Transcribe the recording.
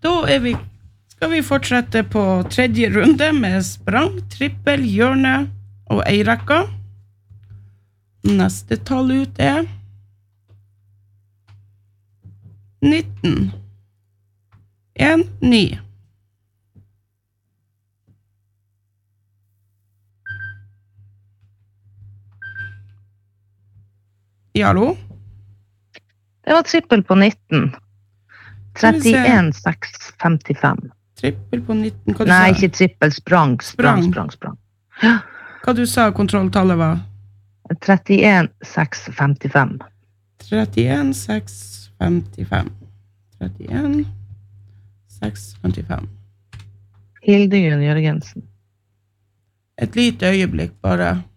Da skal vi fortsette på tredje runde med sprang, trippel, hjørne og eirekka. Neste tall ut 19. 1, 9. Ja, hallo? Det var trippel på 19. 31, 6, 55. Trippel på 19, hva du Nei, sa? ikke trippel, sprang. Ja. Hva du sa kontrolltallet var? 31, 6, 55. 31, 6, 55. 31, 6, 55. Hildegunn Jørgensen. Et lite øyeblikk bare.